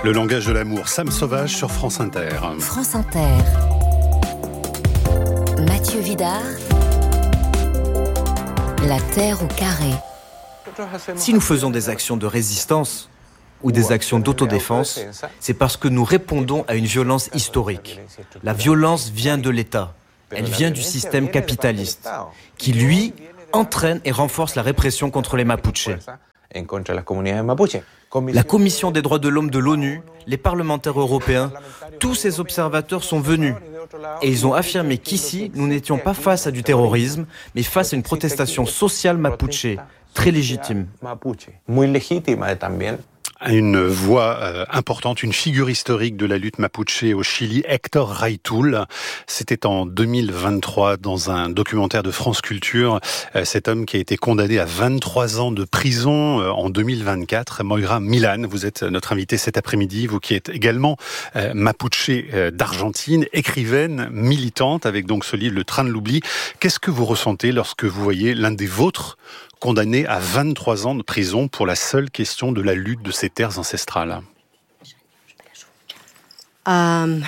Le langage de l'amour, Sam Sauvage sur France Inter. France Inter. Mathieu Vidard. La terre au carré. Si nous faisons des actions de résistance ou des actions d'autodéfense, c'est parce que nous répondons à une violence historique. La violence vient de l'État. Elle vient du système capitaliste, qui, lui, entraîne et renforce la répression contre les Mapuches. La Commission des droits de l'homme de l'ONU, les parlementaires européens, tous ces observateurs sont venus. Et ils ont affirmé qu'ici, nous n'étions pas face à du terrorisme, mais face à une protestation sociale mapuche, très légitime. Une voix importante, une figure historique de la lutte mapuche au Chili, Héctor Raitul. C'était en 2023 dans un documentaire de France Culture. Cet homme qui a été condamné à 23 ans de prison en 2024. Moira Milan, vous êtes notre invitée cet après-midi, vous qui êtes également mapuche d'Argentine, écrivaine, militante, avec donc ce livre Le Train de l'oubli. Qu'est-ce que vous ressentez lorsque vous voyez l'un des vôtres condamné à 23 ans de prison pour la seule question de la lutte de ses terres ancestrales? Ça nous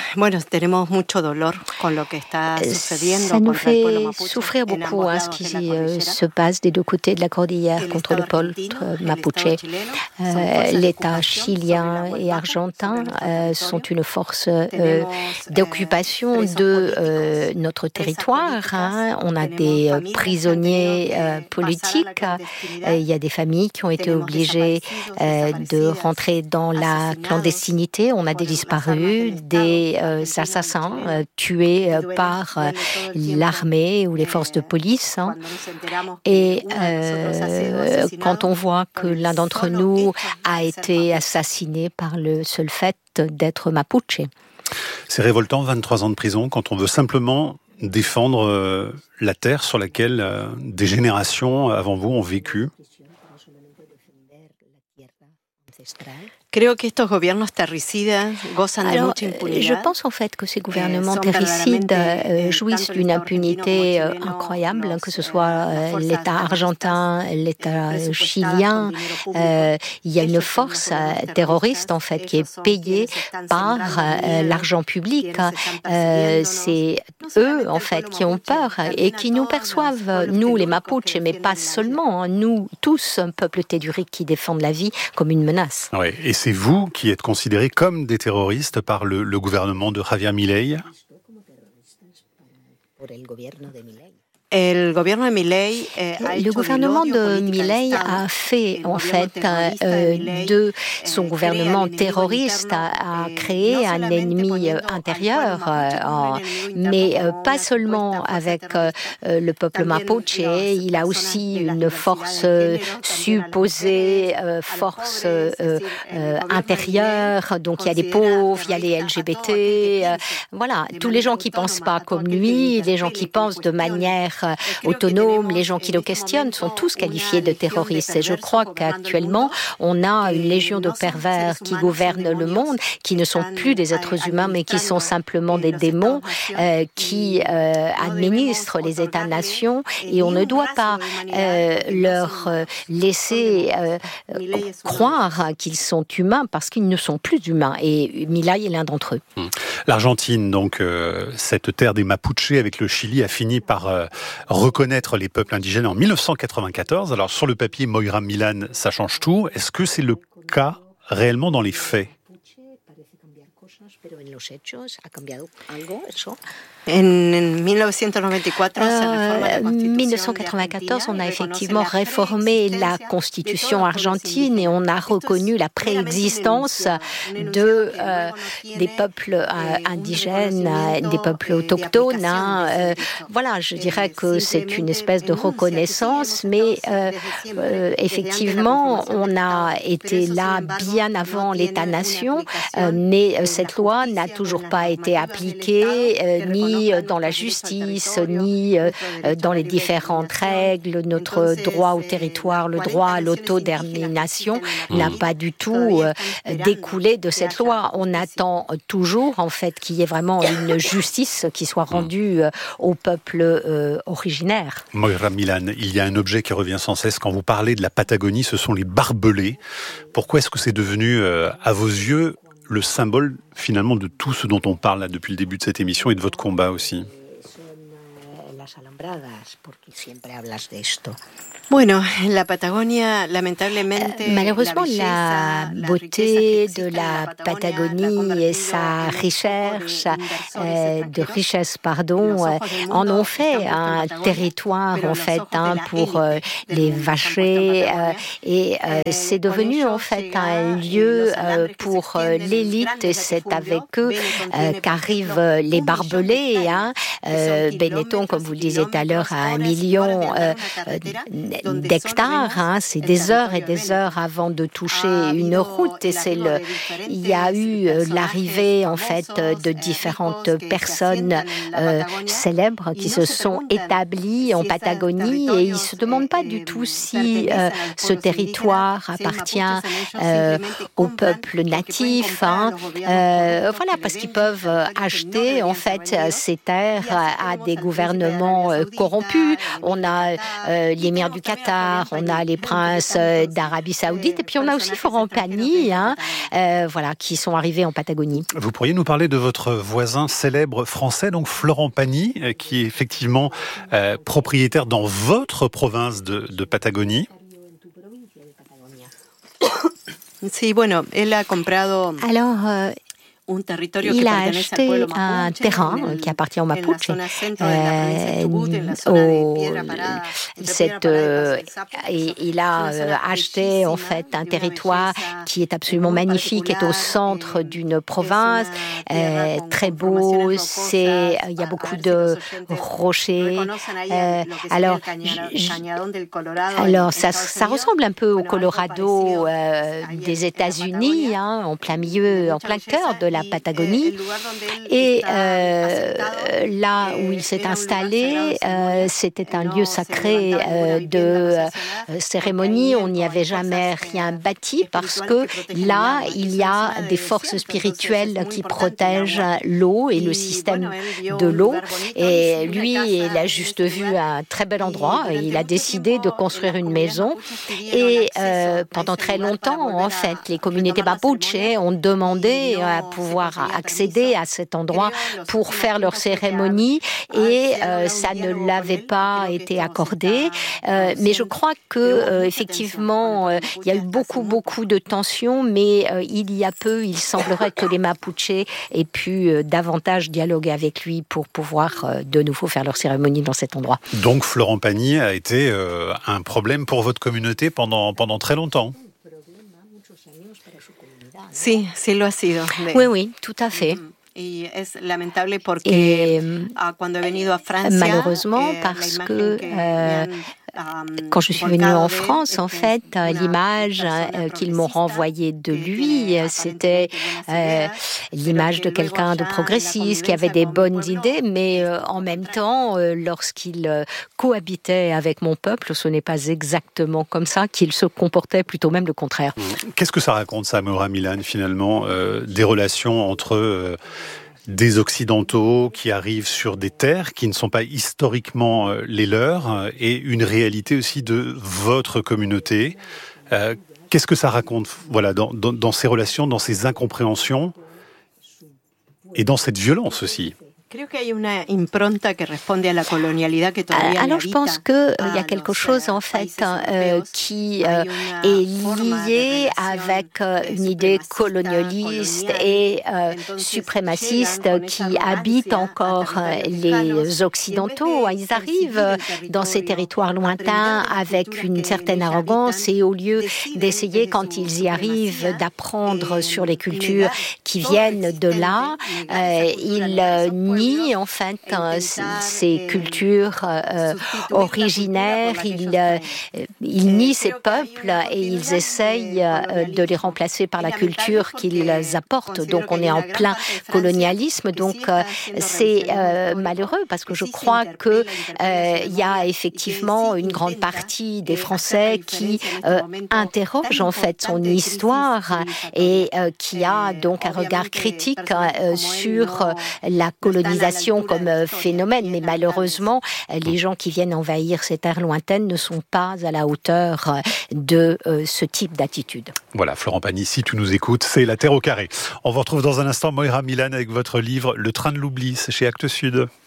fait souffrir beaucoup ce qui se passe des deux côtés de la cordillère contre le peuple mapuche. L'État chilien et argentin sont une force d'occupation de notre territoire. On a des prisonniers politiques. Il y a des familles qui ont été obligées de rentrer dans la clandestinité. On a des disparus, des assassins tués par l'armée ou les forces de police. Et quand on voit que l'un d'entre nous a été assassiné par le seul fait d'être mapuche. C'est révoltant, 23 ans de prison, quand on veut simplement défendre la terre sur laquelle des générations avant vous ont vécu. Je pense en fait que ces gouvernements terricides jouissent d'une impunité incroyable, que ce soit l'État argentin, l'État chilien. Il y a une force terroriste en fait qui est payée par l'argent public. C'est eux en fait qui ont peur et qui nous perçoivent, nous les Mapuches, mais pas seulement, nous tous, un peuple tellurique qui défendent la vie comme une menace. Oui, et c'est vous qui êtes considérés comme des terroristes par le gouvernement de Javier Milei. Le gouvernement de Milei a fait, en fait, de son gouvernement terroriste, a créé un ennemi intérieur, mais pas seulement avec le peuple mapuche. Il a aussi une force supposée, force intérieure. Donc il y a des pauvres, il y a les LGBT, voilà, tous les gens qui pensent pas comme lui, les gens qui pensent de manière autonomes, les gens qui le questionnent sont tous qualifiés de terroristes. Et je crois qu'actuellement, on a une légion de pervers qui gouvernent le monde, qui ne sont plus des êtres humains, mais qui sont simplement des démons qui administrent les États-nations. Et on ne doit pas leur laisser croire qu'ils sont humains parce qu'ils ne sont plus humains. Et Milei est l'un d'entre eux. L'Argentine, donc, cette terre des Mapuches avec le Chili a fini par reconnaître les peuples indigènes en 1994. Alors sur le papier, Moira Milan, ça change tout. Est-ce que c'est le cas réellement dans les faits ? En 1994, on a effectivement réformé la Constitution argentine et on a reconnu la préexistence des peuples indigènes, des peuples autochtones. Voilà, je dirais que c'est une espèce de reconnaissance, mais effectivement, on a été là bien avant l'État-nation, mais cette loi n'a toujours pas été appliquée, ni dans la justice, ni dans les différentes règles. Notre droit au territoire, le droit à l'autodétermination n'a pas du tout découlé de cette loi. On attend toujours, en fait, qu'il y ait vraiment une justice qui soit rendue au peuple originaire. Moira Milan, il y a un objet qui revient sans cesse quand vous parlez de la Patagonie, ce sont les barbelés. Pourquoi est-ce que c'est devenu, à vos yeux, le symbole finalement de tout ce dont on parle là depuis le début de cette émission et de votre combat aussi. Malheureusement, la beauté de la Patagonie et sa richesse, en ont fait un territoire en fait pour les vachers et c'est devenu en fait un lieu pour l'élite et c'est avec eux qu'arrivent les barbelés. Benetton, comme vous le disiez tout à l'heure, a 1 million d'hectares. C'est des heures et des heures avant de toucher une route. Et il y a eu l'arrivée en fait de différentes personnes célèbres qui se sont établies en Patagonie et ils ne se demandent pas du tout si ce territoire appartient au peuple natif. Voilà, parce qu'ils peuvent acheter en fait ces terres à des gouvernements corrompus. On a l'émir du Qatar, on a les princes d'Arabie Saoudite et puis on a aussi Florent Pagny, voilà, qui sont arrivés en Patagonie. Vous pourriez nous parler de votre voisin célèbre français, donc Florent Pagny, qui est effectivement propriétaire dans votre province de Patagonie. Alors, il a acheté un terrain qui appartient aux Mapuche. Il a acheté en fait un territoire qui est absolument magnifique, qui est au centre d'une province, très beau. Il y a beaucoup de rochers. Alors ça ressemble un peu au Colorado des États-Unis, en plein milieu, en plein cœur de la Patagonie. Et là où il s'est installé, c'était un lieu sacré de cérémonie. On n'y avait jamais rien bâti parce que là, il y a des forces spirituelles qui protègent l'eau et le système de l'eau. Et lui, il a juste vu un très bel endroit. Et il a décidé de construire une maison. Et pendant très longtemps, en fait, les communautés Mapuche ont demandé à pouvoir accéder à cet endroit pour faire leur cérémonie et ça ne l'avait pas été accordé. Mais je crois que effectivement, il y a eu beaucoup de tensions, mais il y a peu, il semblerait que les Mapuche aient pu davantage dialoguer avec lui pour pouvoir de nouveau faire leur cérémonie dans cet endroit. Donc Florent Pagny a été un problème pour votre communauté pendant très longtemps. Oui, tout à fait. Et malheureusement, parce que quand je suis venue en France, en fait, l'image qu'ils m'ont renvoyée de lui, c'était l'image de quelqu'un de progressiste, qui avait des bonnes idées, mais en même temps, lorsqu'il cohabitait avec mon peuple, ce n'est pas exactement comme ça qu'il se comportait, plutôt même le contraire. Qu'est-ce que ça raconte, ça, Maura Milan, finalement, des relations entre des Occidentaux qui arrivent sur des terres qui ne sont pas historiquement les leurs et une réalité aussi de votre communauté. Qu'est-ce que ça raconte, voilà, dans ces relations, dans ces incompréhensions et dans cette violence aussi? Alors je pense qu'il y a quelque chose en fait qui est lié avec une idée colonialiste et suprémaciste qui habite encore les Occidentaux. Ils arrivent dans ces territoires lointains avec une certaine arrogance et au lieu d'essayer, quand ils y arrivent, d'apprendre sur les cultures qui viennent de là, ils nient en fait ces cultures originaires, ils nient ces peuples et ils essayent de les remplacer par la culture qu'ils apportent. Donc on est en plein colonialisme, donc c'est malheureux parce que je crois que il y a effectivement une grande partie des Français qui interrogent en fait son histoire et qui a donc un regard critique sur la colonisation colonisation comme phénomène, mais malheureusement, les gens qui viennent envahir ces terres lointaines ne sont pas à la hauteur de ce type d'attitude. Voilà, Florent Pagny, si tu nous écoutes, c'est La Terre au carré. On vous retrouve dans un instant, Moira Milan, avec votre livre Le train de l'oubli, c'est chez Actes Sud.